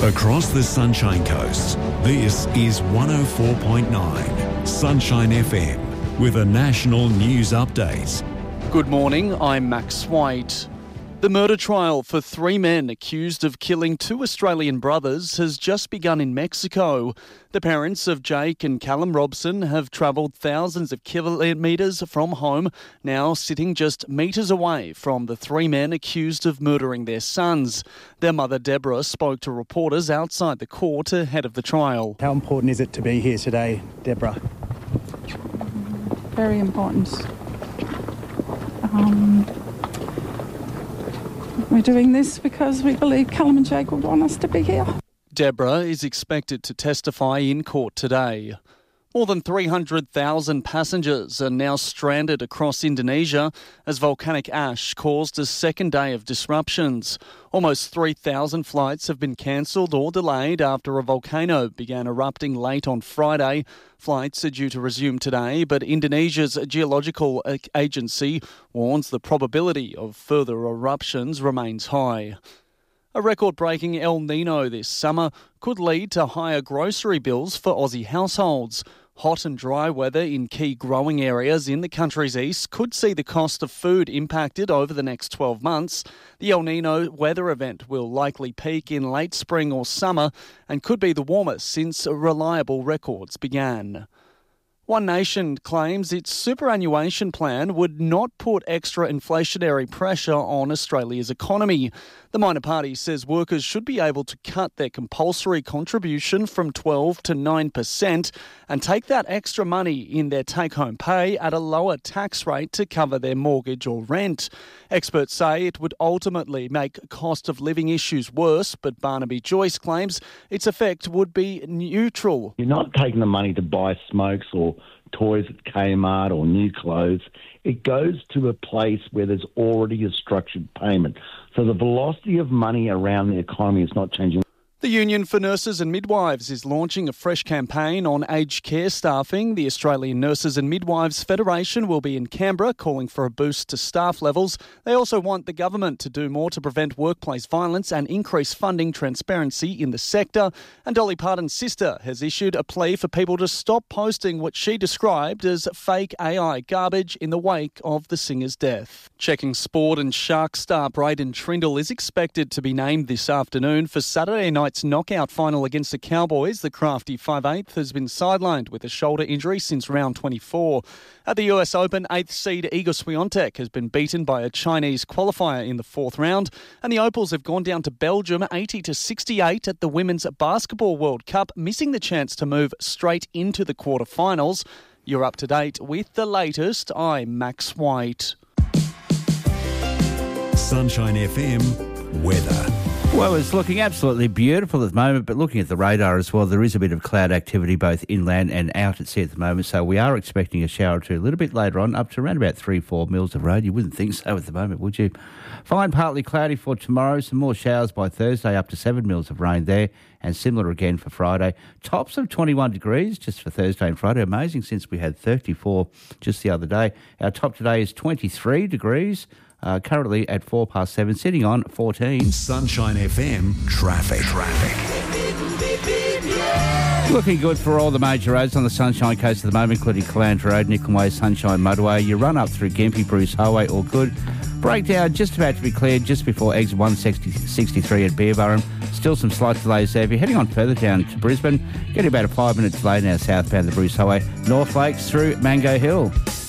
Across the Sunshine Coast, this is 104.9 Sunshine FM with a national news update. Good morning, I'm Max White. The murder trial for three men accused of killing two Australian brothers has just begun in Mexico. The parents of Jake and Callum Robson have travelled thousands of kilometres from home, now sitting just metres away from the three men accused of murdering their sons. Their mother, Deborah, spoke to reporters outside the court ahead of the trial. How important is it to be here today, Deborah? Very important. We're doing this because we believe Callum and Jake would want us to be here. Deborah is expected to testify in court today. More than 300,000 passengers are now stranded across Indonesia as volcanic ash caused a second day of disruptions. Almost 3,000 flights have been cancelled or delayed after a volcano began erupting late on Friday. Flights are due to resume today, but Indonesia's geological agency warns the probability of further eruptions remains high. A record-breaking El Nino this summer could lead to higher grocery bills for Aussie households. Hot and dry weather in key growing areas in the country's east could see the cost of food impacted over the next 12 months. The El Nino weather event will likely peak in late spring or summer and could be the warmest since reliable records began. One Nation claims its superannuation plan would not put extra inflationary pressure on Australia's economy. The minor party says workers should be able to cut their compulsory contribution from 12 to 9% and take that extra money in their take-home pay at a lower tax rate to cover their mortgage or rent. Experts say it would ultimately make cost of living issues worse, but Barnaby Joyce claims its effect would be neutral. You're not taking the money to buy smokes or toys at Kmart or new clothes. It goes to a place where there's already a structured payment. So the velocity of money around the economy is not changing. The Union for Nurses and Midwives is launching a fresh campaign on aged care staffing. The Australian Nurses and Midwives Federation will be in Canberra calling for a boost to staff levels. They also want the government to do more to prevent workplace violence and increase funding transparency in the sector. And Dolly Parton's sister has issued a plea for people to stop posting what she described as fake AI garbage in the wake of the singer's death. Checking sport, and Shark star Braden Trindle is expected to be named this afternoon for Saturday night's knockout final against the Cowboys. The crafty 5'8" has been sidelined with a shoulder injury since round 24. At the US Open, 8th seed Iga Swiatek has been beaten by a Chinese qualifier in the fourth round, and the Opals have gone down to Belgium 80-68 at the Women's Basketball World Cup, missing the chance to move straight into the quarterfinals. You're up to date with the latest. I'm Max White. Sunshine FM weather. Well, it's looking absolutely beautiful at the moment, but looking at the radar as well, there is a bit of cloud activity both inland and out at sea at the moment, so we are expecting a shower or two a little bit later on, up to around about 3-4 mils of rain. You wouldn't think so at the moment, would you? Fine, partly cloudy for tomorrow, some more showers by Thursday, up to 7 mils of rain there, and similar again for Friday. Tops of 21 degrees just for Thursday and Friday. Amazing, since we had 34 just the other day. Our top today is 23 degrees. Currently at 7:04, sitting on 14. Sunshine FM traffic. Looking good for all the major roads on the Sunshine Coast at the moment, including Calandra Road, Nicolin Way, Sunshine Motorway. You run up through Gympie, Bruce Highway, all good. Breakdown just about to be cleared just before exit 163 at Beerburrum. Still some slight delays there. If you're heading on further down to Brisbane, getting about a 5-minute delay now southbound the Bruce Highway. North Lakes through Mango Hill.